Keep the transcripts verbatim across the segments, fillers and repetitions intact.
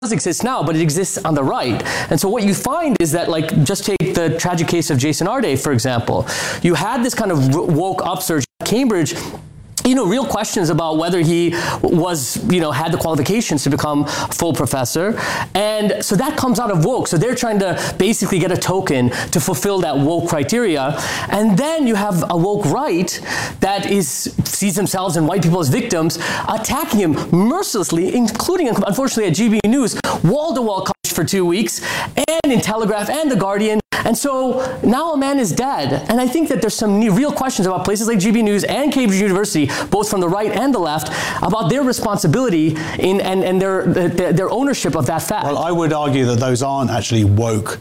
does exist now, but it exists on the right. And so what you find is that, like, just take the tragic case of Jason Arde, for example. You had this kind of woke upsurge at Cambridge, you know, real questions about whether he was, you know, had the qualifications to become a full professor. And so that comes out of woke. So they're trying to basically get a token to fulfill that woke criteria. And then you have a woke right that is sees themselves and white people as victims, attacking him mercilessly, including, unfortunately, at G B News, wall-to-wall coverage for two weeks, and in Telegraph and The Guardian. And so now a man is dead. And I think that there's some real questions about places like G B News and Cambridge University, both from the right and the left, about their responsibility in and, and their, their their ownership of that fact. Well, I would argue that those aren't actually woke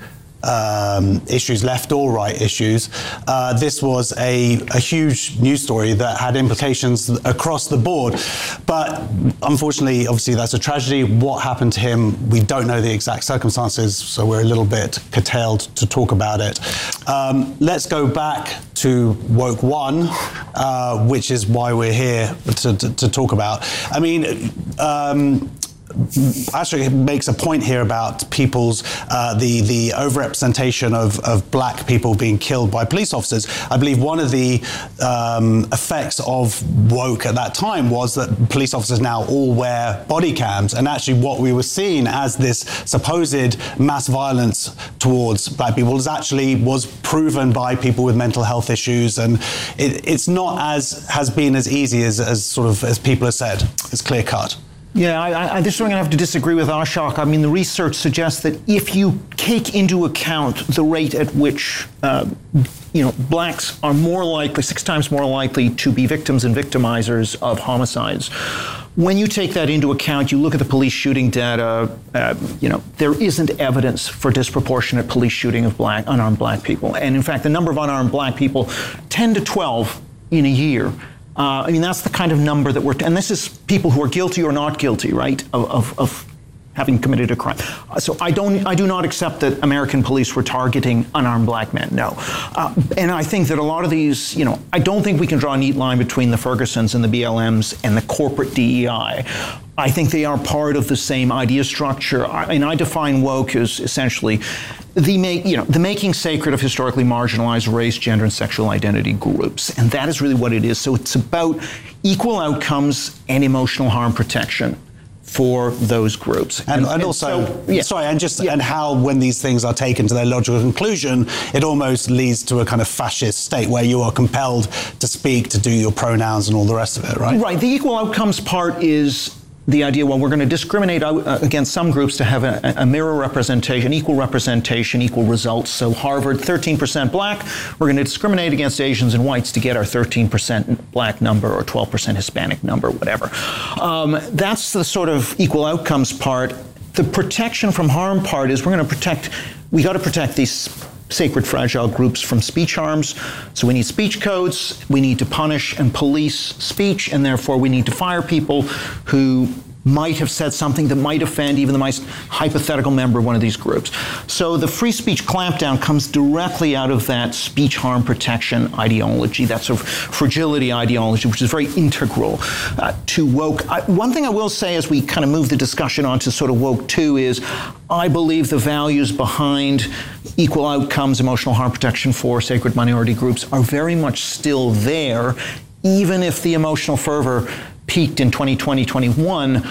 um, issues, left or right issues. Uh, this was a, a huge news story that had implications across the board. But unfortunately, obviously, that's a tragedy. What happened to him, we don't know the exact circumstances, so we're a little bit curtailed to talk about it. Um, let's go back to Woke One, uh, which is why we're here to, to, to talk about. I mean, um, Actually, it makes a point here about people's uh, the the overrepresentation of, of black people being killed by police officers. I believe one of the um, effects of woke at that time was that police officers now all wear body cams, and actually what we were seeing as this supposed mass violence towards black people is actually was proven by people with mental health issues, and it, it's not as has been as easy as, as sort of as people have said. It's clear cut. Yeah, I, I, this is where I'm going to have to disagree with Ashok. I mean, the research suggests that if you take into account the rate at which, uh, you know, blacks are more likely, six times more likely to be victims and victimizers of homicides, when you take that into account, you look at the police shooting data, uh, you know, there isn't evidence for disproportionate police shooting of black, unarmed black people. And in fact, the number of unarmed black people, ten to twelve in a year. Uh, I mean, that's the kind of number that we're, and this is people who are guilty or not guilty, right, of, of, of having committed a crime. Uh, so I don't, I do not accept that American police were targeting unarmed black men, no. Uh, and I think that a lot of these, you know, I don't think we can draw a neat line between the Fergusons and the B L Ms and the corporate D E I. I think they are part of the same idea structure. I mean, I define woke as essentially the make, you know, the making sacred of historically marginalized race, gender, and sexual identity groups. And that is really what it is. So it's about equal outcomes and emotional harm protection for those groups. And, and, and also, so, yeah. sorry, and just yeah. and how when these things are taken to their logical conclusion, it almost leads to a kind of fascist state where you are compelled to speak, to do your pronouns and all the rest of it, right? Right. The equal outcomes part is the idea, well, we're going to discriminate out, uh, against some groups to have a, a mirror representation, equal representation, equal results. So Harvard, thirteen percent black, we're going to discriminate against Asians and whites to get our thirteen percent black number or twelve percent Hispanic number, whatever. Um, that's the sort of equal outcomes part. The protection from harm part is we're going to protect, we got to protect these sacred fragile groups from speech harms. So we need speech codes, we need to punish and police speech, and therefore we need to fire people who might have said something that might offend even the most hypothetical member of one of these groups. So the free speech clampdown comes directly out of that speech harm protection ideology, that sort of fragility ideology, which is very integral uh, to woke. I, one thing I will say as we kind of move the discussion on to sort of woke two is I believe the values behind equal outcomes, emotional harm protection for sacred minority groups are very much still there, even if the emotional fervor peaked in twenty twenty, twenty-one,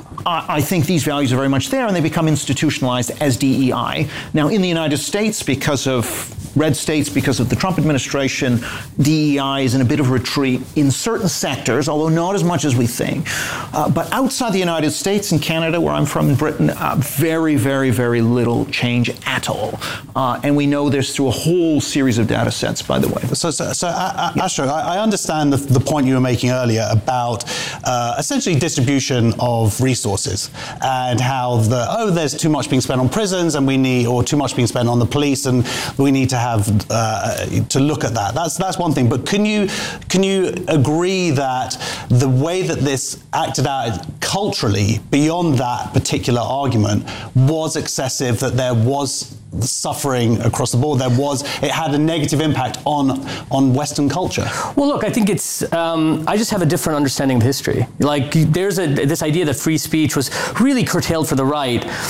I think these values are very much there and they become institutionalized as D E I. Now, in the United States, because of red states, because of the Trump administration, D E I is in a bit of retreat in certain sectors, although not as much as we think. Uh, but outside the United States, in Canada, where I'm from, in Britain, uh, very, very, very little change at all. Uh, and we know this through a whole series of data sets, by the way. So, so, so uh, yeah. Ashok, I, I understand the, the point you were making earlier about uh, essentially distribution of resources and how the, oh, there's too much being spent on prisons and we need, or too much being spent on the police and we need to have have uh, to look at that. That's that's one thing. But can you can you agree that the way that this acted out culturally, beyond that particular argument, was excessive? That there was suffering across the board. There was it had a negative impact on on Western culture. Well, look, I think it's. Um, I just have a different understanding of history. Like there's a this idea that free speech was really curtailed for the right.